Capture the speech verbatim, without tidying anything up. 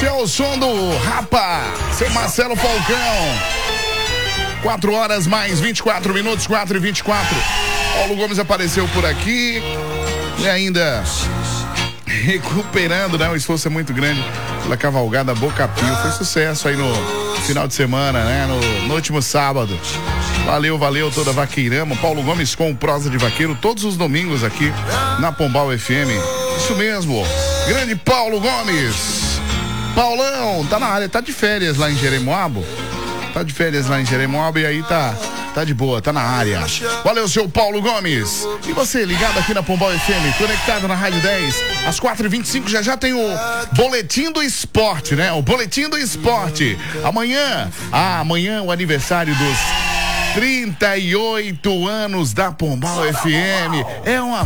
Esse é o som do Rapa, seu Marcelo Falcão. quatro horas mais vinte e quatro minutos, quatro e vinte e quatro. Paulo Gomes apareceu por aqui e ainda recuperando, né? O esforço é muito grande pela cavalgada Boca Pio. Foi sucesso aí no final de semana, né? No, no último sábado. Valeu, valeu toda a Vaqueirama. Paulo Gomes com prosa de vaqueiro todos os domingos aqui na Pombal F M. Isso mesmo, grande Paulo Gomes. Paulão, tá na área, tá de férias lá em Jeremoabo. Tá de férias lá em Jeremoabo e aí tá, tá de boa, tá na área. Valeu, seu Paulo Gomes. E você, ligado aqui na Pombal F M, conectado na Rádio dez, às quatro e vinte e cinco, já já tem o Boletim do Esporte, né? O Boletim do Esporte. Amanhã, ah, amanhã o aniversário dos trinta e oito anos da Pombal F M. É uma